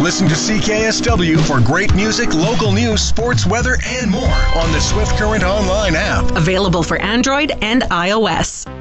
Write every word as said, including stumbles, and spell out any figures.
Listen to C K S W for great music, local news, sports, weather, and more on the Swift Current Online app. Available for Android and iOS.